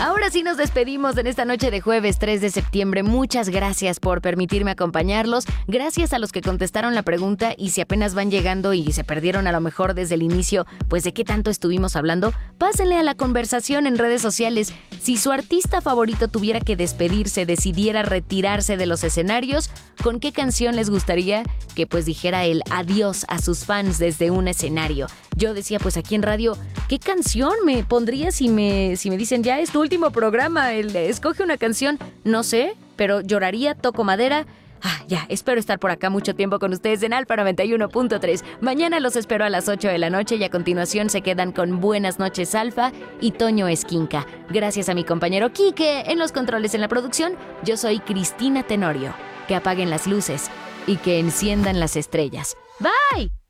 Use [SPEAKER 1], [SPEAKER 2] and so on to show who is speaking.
[SPEAKER 1] Ahora sí nos despedimos en esta noche de jueves 3 de septiembre. Muchas gracias por permitirme acompañarlos. Gracias a los que contestaron la pregunta y si apenas van llegando y se perdieron a lo mejor desde el inicio, pues de qué tanto estuvimos hablando, pásenle a la conversación en redes sociales. Si su artista favorito tuviera que despedirse, decidiera retirarse de los escenarios, ¿con qué canción les gustaría que pues dijera el adiós a sus fans desde un escenario? Yo decía pues aquí en radio, ¿qué canción me pondría si me dicen ya es tu último programa, escoge una canción? No sé, pero lloraría, toco madera. Ya, espero estar por acá mucho tiempo con ustedes en Alfa 91.3. Mañana los espero a las 8 de la noche y a continuación se quedan con Buenas noches Alfa y Toño Esquinca. Gracias a mi compañero Quique en los controles en la producción. Yo soy Cristina Tenorio. Que apaguen las luces y que enciendan las estrellas. ¡Bye!